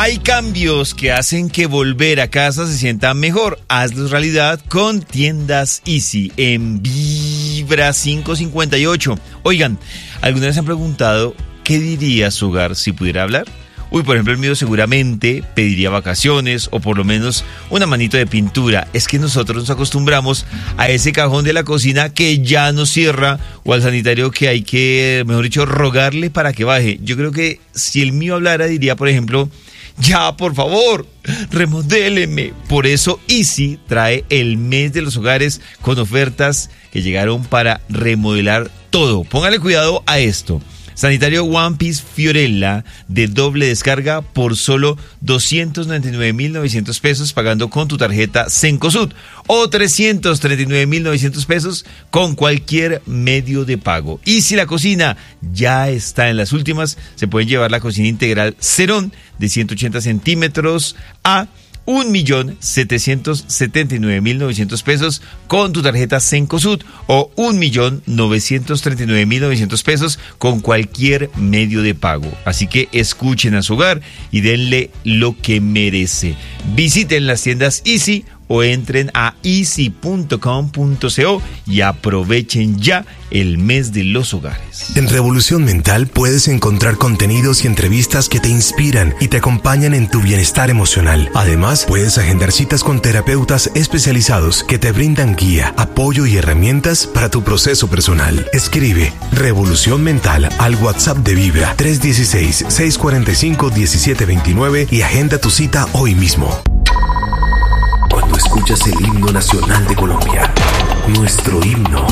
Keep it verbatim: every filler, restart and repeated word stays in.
Hay cambios que hacen que volver a casa se sienta mejor. Hazlos realidad con Tiendas Easy en Vibra quinientos cincuenta y ocho. Oigan, ¿alguna vez han preguntado qué diría su hogar si pudiera hablar? Uy, por ejemplo, el mío seguramente pediría vacaciones o por lo menos una manito de pintura. Es que nosotros nos acostumbramos a ese cajón de la cocina que ya no cierra o al sanitario que hay que, mejor dicho, rogarle para que baje. Yo creo que si el mío hablara diría, por ejemplo, ya, por favor, remodéleme. Por eso Easy trae el mes de los hogares con ofertas que llegaron para remodelar todo. Póngale cuidado a esto. Sanitario One Piece Fiorella de doble descarga por solo doscientos noventa y nueve mil novecientos pesos pagando con tu tarjeta Cencosud o trescientos treinta y nueve mil novecientos pesos con cualquier medio de pago. Y si la cocina ya está en las últimas, se pueden llevar la cocina integral Cerón de ciento ochenta centímetros a un millón setecientos setenta y nueve mil novecientos pesos con tu tarjeta Cencosud o un millón novecientos treinta y nueve mil novecientos pesos con cualquier medio de pago. Así que escuchen a su hogar y denle lo que merece. Visiten las tiendas Easy o entren a easy punto com punto co y aprovechen ya el mes de los hogares. En Revolución Mental puedes encontrar contenidos y entrevistas que te inspiran y te acompañan en tu bienestar emocional. Además, puedes agendar citas con terapeutas especializados que te brindan guía, apoyo y herramientas para tu proceso personal. Escribe Revolución Mental al WhatsApp de Vibra tres uno seis, seis cuatro cinco, uno siete dos nueve y agenda tu cita hoy mismo. Cuando escuchas el himno nacional de Colombia, nuestro himno,